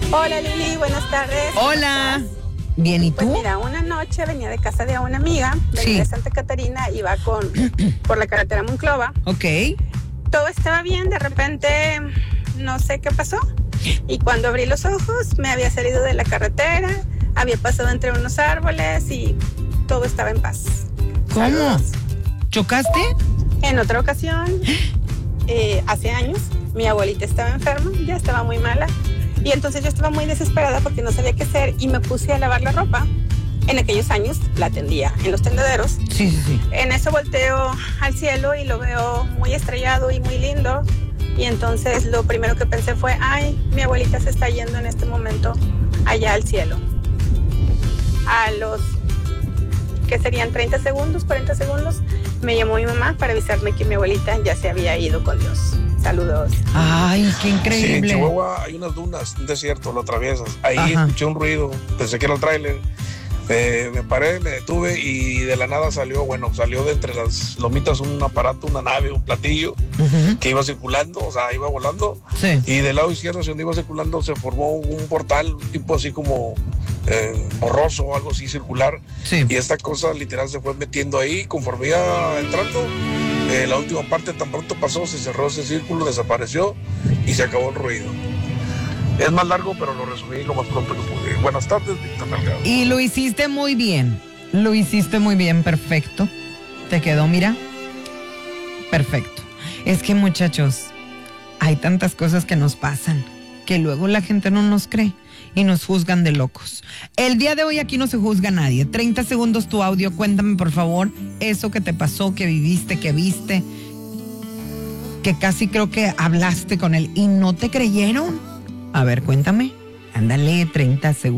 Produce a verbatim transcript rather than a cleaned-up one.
Hola Lili, buenas tardes. Hola. Bien, ¿y tú? Pues mira, una noche venía de casa de una amiga, venía Sí. de Santa Catarina, iba con, por la carretera Monclova. Ok. Todo estaba bien, de repente no sé qué pasó. Y cuando abrí los ojos me había salido de la carretera, había pasado entre unos árboles y todo estaba en paz. ¿Cómo? Saludos. ¿Chocaste? En otra ocasión, eh, hace años, mi abuelita estaba enferma, ya estaba muy mala. Y entonces yo estaba muy desesperada porque no sabía qué hacer y me puse a lavar la ropa. En aquellos años la tendía en los tendederos. Sí, sí, sí. En eso volteo al cielo y lo veo muy estrellado y muy lindo. Y entonces lo primero que pensé fue, ay, mi abuelita se está yendo en este momento allá al cielo. A los, que serían treinta segundos, cuarenta segundos, me llamó mi mamá para avisarme que mi abuelita ya se había ido con Dios. Saludos. Ay, qué Sí, en increíble. Chihuahua hay unas dunas, un desierto, lo atraviesas. Ahí Ajá. escuché un ruido, pensé que era el tráiler. Eh, me paré, me detuve y de la nada salió, bueno, salió de entre las lomitas un aparato, una nave, un platillo Ujú. que iba circulando, o sea, iba volando. Sí. Y del lado izquierdo, hacia donde iba circulando, se formó un portal, tipo así como eh, borroso o algo así circular. Sí. Y esta cosa literal se fue metiendo ahí. Conforme iba entrando, eh, la última parte tan pronto pasó, se cerró ese círculo, desapareció y se acabó el ruido. Es más largo, pero lo resumí lo más pronto que pude. Buenas tardes, Víctor Delgado. Y lo hiciste muy bien. Lo hiciste muy bien, perfecto. ¿Te quedó, mira? Perfecto. Es que, muchachos, hay tantas cosas que nos pasan que luego la gente no nos cree y nos juzgan de locos. El día de hoy aquí no se juzga a nadie. treinta segundos tu audio. Cuéntame, por favor, eso que te pasó, que viviste, que viste, que casi creo que hablaste con él y no te creyeron. A ver, cuéntame. Ándale, treinta segundos.